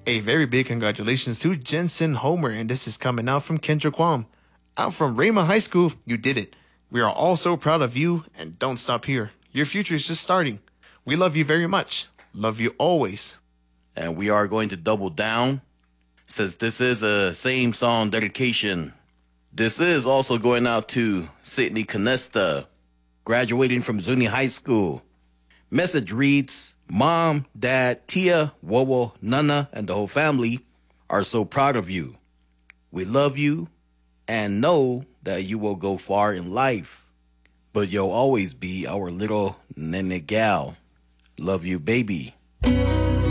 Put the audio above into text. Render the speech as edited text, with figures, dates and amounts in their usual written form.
A very big congratulations to Jensen Homer, and this is coming out from Kendra Quam. Out from Rama High School, you did it. We are all so proud of you, and don't stop here. Your future is just starting. We love you very much. Love you always. And we are going to double down, since this is a same song dedication. This is also going out to Sydney Canesta, graduating from Zuni High School. Message reads, Mom, Dad, Tia, Wowo, Nana, and the whole family are so proud of you. We love you and know that you will go far in life, but you'll always be our little nene gal. Love you, baby.